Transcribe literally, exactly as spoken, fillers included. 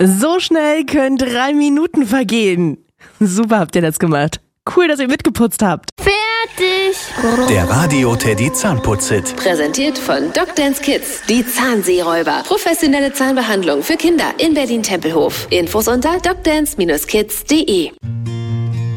So schnell können drei Minuten vergehen. Super habt ihr das gemacht. Cool, dass ihr mitgeputzt habt. Fertig. Der Radio-Teddy Zahnputz-Hit. Präsentiert von Docdance Kids. Die Zahnseeräuber. Professionelle Zahnbehandlung für Kinder in Berlin-Tempelhof. Infos unter docdance Bindestrich kids punkt de.